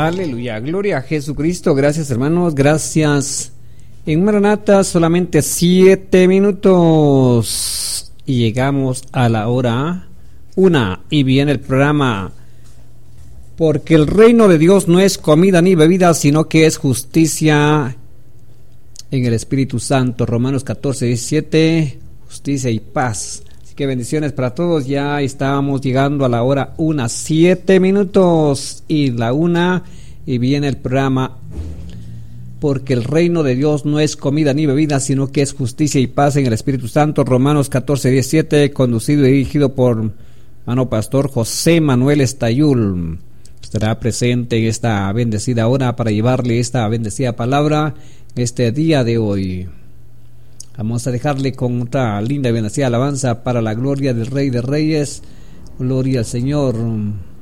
Aleluya, gloria a Jesucristo. Gracias, hermanos, gracias. En Maranata solamente 7 minutos y llegamos a la hora 1 y viene el programa Porque el reino de Dios no es comida ni bebida, sino que es justicia en el Espíritu Santo. Romanos 14:17, justicia y paz. Así que bendiciones para todos. Ya estábamos llegando a la hora 1, 7 minutos y la 1 y viene el programa Porque el reino de Dios no es comida ni bebida, sino que es justicia y paz en el Espíritu Santo. Romanos 14:17, conducido y dirigido por hermano pastor José Manuel Estayul. Estará presente en esta bendecida hora para llevarle esta bendecida palabra este día de hoy. Vamos a dejarle con otra linda y bendecida alabanza para la gloria del Rey de Reyes. Gloria al Señor.